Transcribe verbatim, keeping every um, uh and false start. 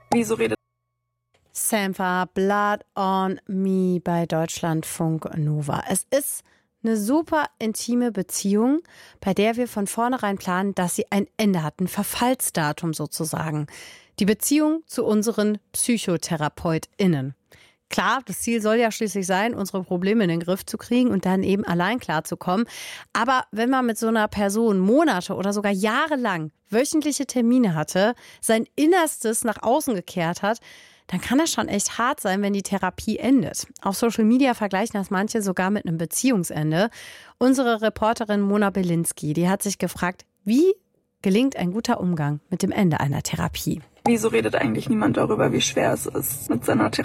Wieso redet Sampha, Blood on Me bei Deutschlandfunk Nova. Es ist eine super intime Beziehung, bei der wir von vornherein planen, dass sie ein Ende hat, ein Verfallsdatum sozusagen. Die Beziehung zu unseren PsychotherapeutInnen. Klar, das Ziel soll ja schließlich sein, unsere Probleme in den Griff zu kriegen und dann eben allein klarzukommen. Aber wenn man mit so einer Person Monate oder sogar jahrelang wöchentliche Termine hatte, sein Innerstes nach außen gekehrt hat, dann kann das schon echt hart sein, wenn die Therapie endet. Auf Social Media vergleichen das manche sogar mit einem Beziehungsende. Unsere Reporterin Mona Belinsky, die hat sich gefragt, wie gelingt ein guter Umgang mit dem Ende einer Therapie? Wieso redet eigentlich niemand darüber, wie schwer es ist, mit seiner Therapie